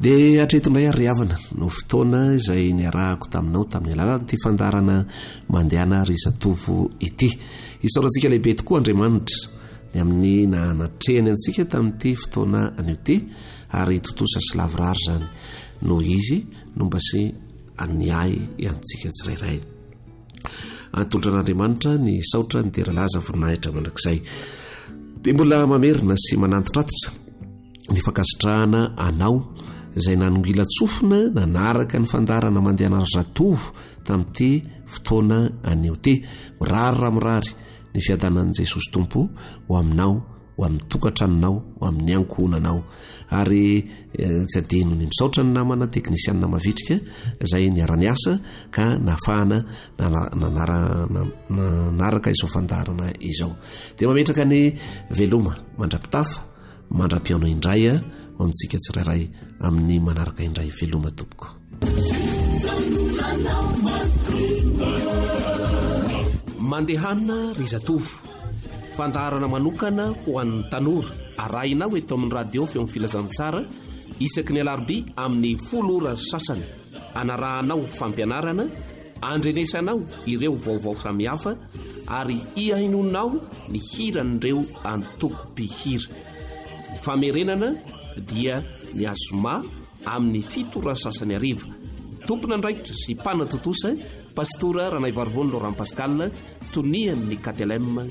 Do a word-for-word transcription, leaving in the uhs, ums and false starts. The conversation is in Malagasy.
dia atretondray ary havana no fotoana izay niarahako taminao tamin'ny alalany ty fandarana mandehana ry zatovo ity. Isaorantsika lehibe tokoa Andriamanitra ny amin'ny nanatrehany antsika tamin'ity fotoana anio ty ary totosa sy lavorary zany no izy no mba sy aniay iantsika tsirairay. Antondran'Andriamanitra ny saotra ny teralaza voninahitra mandrakizay dia mbola mamerina sy manantitratotra ny fankasitrahana anao izay nanongila tsofina nanaraka ny fandarana mandehana zatovo tamin'ity fotoana anio ty. Mirary ramirary ny fiadanan'i Jesosy Tompo ho aminao, ho amin'ny tokantranonao, ho amin'ny ankohonanao ary tsy adino ny misaotra ny namana teknisianina mavitrika izay niara-niasa ka nafahana nanaraka izao fandarana izao. Dia mametraka ny veloma mandrapitafa mandra-piaino indray ho amintsika tsirairay amin'ny manaraka indray veloma tompoko. Mandehana ry zatovo, fandarana manokana ho an'ny tanora arahinao eto amin'ny radio feo amin'ny filazantsara isaky ny alarobia amin'ny folo ora sasany. Anarahanao fampianarana, andrenesanao ireo vaovao samihafa ary ihainonao ny hiran'ireo antoko-pihira. Ny famerenana dia ny azoma amin'ny fito ora sasany ariva. Tompona andraikitra sy mpanatotosa Pastora Ranaivarivony Laurent Pascal, tonian'ny K T L M